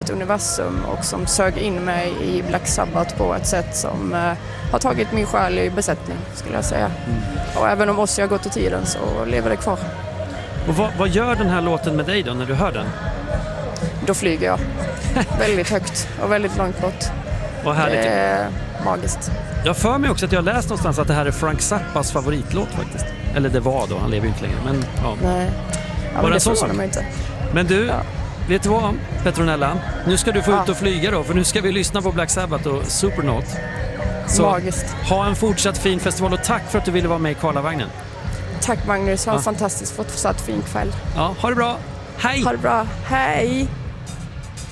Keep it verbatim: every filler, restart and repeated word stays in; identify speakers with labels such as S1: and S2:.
S1: eget universum och som sög in mig i Black Sabbath på ett sätt som eh, har tagit min själ i besättning, skulle jag säga. Mm. Och även om Ozzy har gått i tiden så lever det kvar.
S2: Och vad, vad gör den här låten med dig då när du hör den?
S1: Då flyger jag. Väldigt högt och väldigt långt bort.
S2: Vad härligt.
S1: Det är magiskt.
S2: Jag för mig också att jag läst någonstans att det här är Frank Zappas favoritlåt faktiskt. Eller det var då, han lever ju inte längre. Men, ja.
S1: Nej, ja, men det förvånar mig inte.
S2: Men du,
S1: ja.
S2: vet du vad, Petronella? Nu ska du få
S1: ja.
S2: ut och flyga då, för nu ska vi lyssna på Black Sabbath och Supernaut. Så
S1: magiskt.
S2: Ha en fortsatt fin festival och tack för att du ville vara med i Karlavagnen.
S1: Tack Magnus, ha en
S2: ja.
S1: fantastiskt fortsatt fin kväll.
S2: Ja, ha det bra. Hej!
S1: Ha det bra, hej!